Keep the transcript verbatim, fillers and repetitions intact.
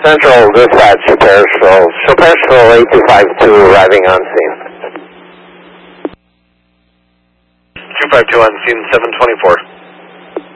Central Dispatch, Parisville. Show Parisville eight two five two arriving on scene. two five two on scene, seven twenty-four.